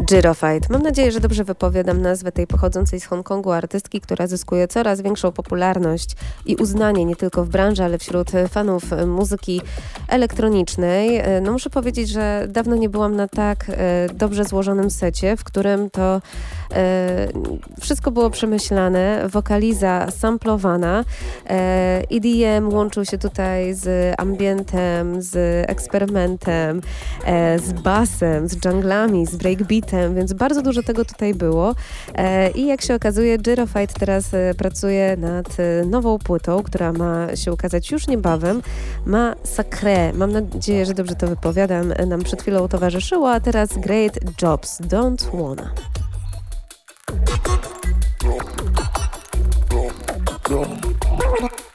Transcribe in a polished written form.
Gyrofite. Mam nadzieję, że dobrze wypowiadam nazwę tej pochodzącej z Hongkongu artystki, która zyskuje coraz większą popularność i uznanie nie tylko w branży, ale wśród fanów muzyki elektronicznej. No muszę powiedzieć, że dawno nie byłam na tak dobrze złożonym secie, w którym to wszystko było przemyślane, wokaliza samplowana, EDM łączył się tutaj z ambientem, z eksperymentem, z basem, z dżunglami, z breakbeatem, więc bardzo dużo tego tutaj było. I jak się okazuje, Gyrofite teraz pracuje nad nową płytą, która ma się ukazać już niebawem. Ma Sacré, mam nadzieję, że dobrze to wypowiadam, nam przed chwilą towarzyszyło, a teraz Great Jobs, Don't Wanna.